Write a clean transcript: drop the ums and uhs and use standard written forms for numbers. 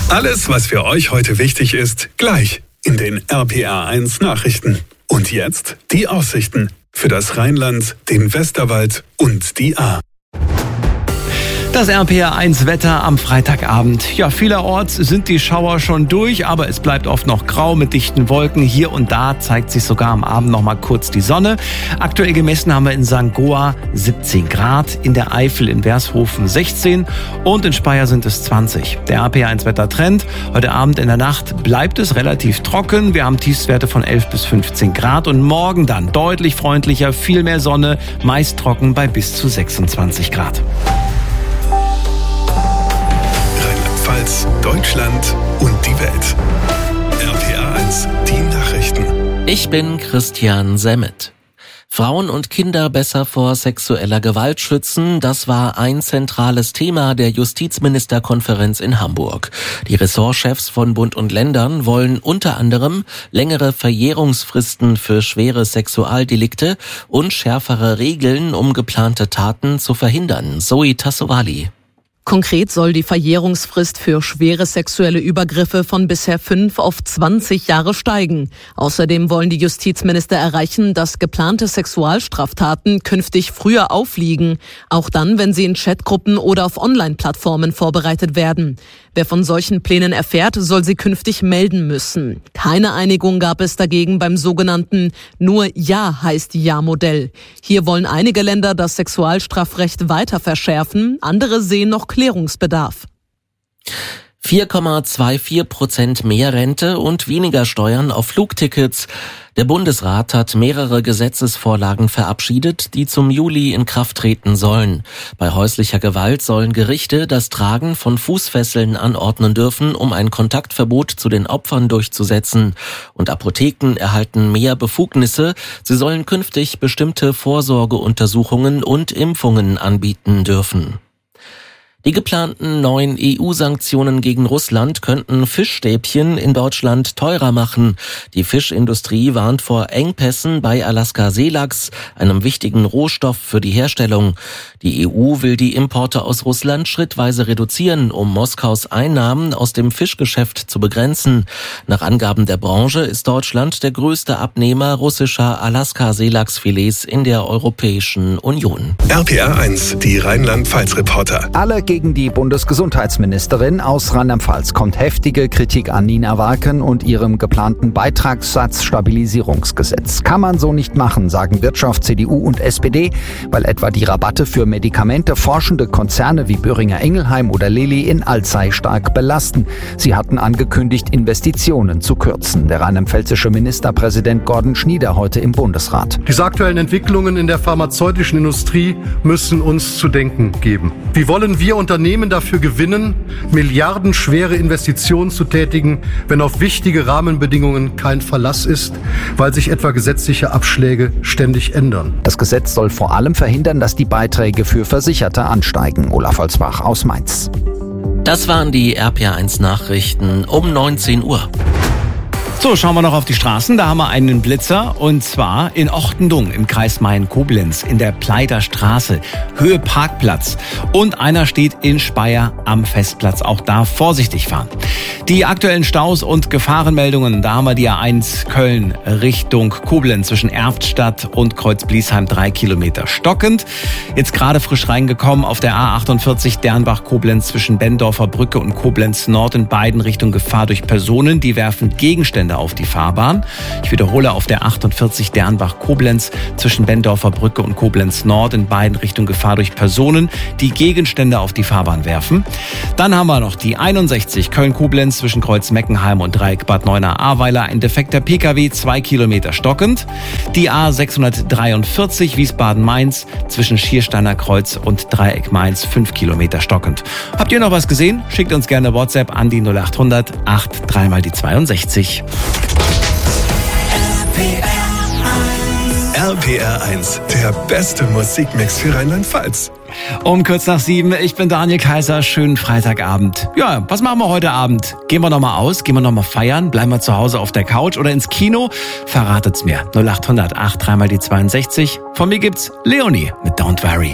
Alles, was für euch heute wichtig ist, gleich in den RPR1 Nachrichten. Und jetzt die Aussichten für das Rheinland, den Westerwald und die Ahr. Das RPR1 Wetter am Freitagabend. Ja, vielerorts sind die Schauer schon durch, aber es bleibt oft noch grau mit dichten Wolken. Hier und da zeigt sich sogar am Abend noch mal kurz die Sonne. Aktuell gemessen haben wir in St. Goar 17 Grad, in der Eifel in Wershofen 16 und in Speyer sind es 20. Der RPR1 Wettertrend. Heute Abend in der Nacht bleibt es relativ trocken. Wir haben Tiefstwerte von 11 bis 15 Grad und morgen dann deutlich freundlicher, viel mehr Sonne, meist trocken bei bis zu 26 Grad. Deutschland und die Welt. RPR1, die Nachrichten. Ich bin Christian Semmet. Frauen und Kinder besser vor sexueller Gewalt schützen, das war ein zentrales Thema der Justizministerkonferenz in Hamburg. Die Ressortchefs von Bund und Ländern wollen unter anderem längere Verjährungsfristen für schwere Sexualdelikte und schärfere Regeln, um geplante Taten zu verhindern. Zoe Tassovali. Konkret soll die Verjährungsfrist für schwere sexuelle Übergriffe von bisher 5 auf 20 Jahre steigen. Außerdem wollen die Justizminister erreichen, dass geplante Sexualstraftaten künftig früher aufliegen, auch dann, wenn sie in Chatgruppen oder auf Online-Plattformen vorbereitet werden. Wer von solchen Plänen erfährt, soll sie künftig melden müssen. Keine Einigung gab es dagegen beim sogenannten Nur Ja heißt Ja-Modell. Hier wollen einige Länder das Sexualstrafrecht weiter verschärfen, andere sehen noch Klärungsbedarf. 4,24% mehr Rente und weniger Steuern auf Flugtickets. Der Bundesrat hat mehrere Gesetzesvorlagen verabschiedet, die zum Juli in Kraft treten sollen. Bei häuslicher Gewalt sollen Gerichte das Tragen von Fußfesseln anordnen dürfen, um ein Kontaktverbot zu den Opfern durchzusetzen. Und Apotheken erhalten mehr Befugnisse. Sie sollen künftig bestimmte Vorsorgeuntersuchungen und Impfungen anbieten dürfen. Die geplanten neuen EU-Sanktionen gegen Russland könnten Fischstäbchen in Deutschland teurer machen. Die Fischindustrie warnt vor Engpässen bei Alaska-Seelachs, einem wichtigen Rohstoff für die Herstellung. Die EU will die Importe aus Russland schrittweise reduzieren, um Moskaus Einnahmen aus dem Fischgeschäft zu begrenzen. Nach Angaben der Branche ist Deutschland der größte Abnehmer russischer Alaska-Seelachsfilets in der Europäischen Union. RPR1, die Rheinland-Pfalz-Reporter. Alle gegen die Bundesgesundheitsministerin aus Rheinland-Pfalz kommt heftige Kritik an Nina Walken und ihrem geplanten Beitragssatzstabilisierungsgesetz. Kann man so nicht machen, sagen Wirtschaft, CDU und SPD, weil etwa die Rabatte für Medikamente forschende Konzerne wie Boehringer Ingelheim oder Lilly in Alzey stark belasten. Sie hatten angekündigt, Investitionen zu kürzen. Der rheinland-pfälzische Ministerpräsident Gordon Schnieder heute im Bundesrat. Diese aktuellen Entwicklungen in der pharmazeutischen Industrie müssen uns zu denken geben. Wie wollen wir Unternehmen dafür gewinnen, milliardenschwere Investitionen zu tätigen, wenn auf wichtige Rahmenbedingungen kein Verlass ist, weil sich etwa gesetzliche Abschläge ständig ändern? Das Gesetz soll vor allem verhindern, dass die Beiträge für Versicherte ansteigen. Olaf Holzbach aus Mainz. Das waren die RPR1 Nachrichten um 19 Uhr. So, schauen wir noch auf die Straßen. Da haben wir einen Blitzer und zwar in Ochtendung im Kreis Main-Koblenz in der Pleiter Straße, Höhe Parkplatz. Und einer steht in Speyer am Festplatz. Auch da vorsichtig fahren. Die aktuellen Staus und Gefahrenmeldungen, da haben wir die A1 Köln Richtung Koblenz zwischen Erftstadt und Kreuz-Bliesheim 3 Kilometer stockend. Jetzt gerade frisch reingekommen auf der A48 Dernbach-Koblenz zwischen Bendorfer Brücke und Koblenz Nord in beiden Richtungen Gefahr durch Personen, die werfen Gegenstände auf die Fahrbahn. Ich wiederhole, auf der 48 Dernbach-Koblenz zwischen Bendorfer Brücke und Koblenz Nord in beiden Richtungen Gefahr durch Personen, die Gegenstände auf die Fahrbahn werfen. Dann haben wir noch die 61 Köln-Koblenz zwischen Kreuz-Meckenheim und Dreieck Bad Neuenahr-Ahrweiler, ein defekter Pkw 2 Kilometer stockend. Die A643 Wiesbaden-Mainz zwischen Schiersteiner Kreuz und Dreieck Mainz 5 Kilometer stockend. Habt ihr noch was gesehen? Schickt uns gerne WhatsApp an die 0800 83 mal die 62. RPR1, der beste Musikmix für Rheinland-Pfalz. Um kurz nach 7, ich bin Daniel Kaiser, schönen Freitagabend. Ja, was machen wir heute Abend? Gehen wir nochmal aus, gehen wir nochmal feiern, bleiben wir zu Hause auf der Couch oder ins Kino? Verratet's mir. 0800 83 mal die 62. Von mir gibt's Leonie mit Don't Worry.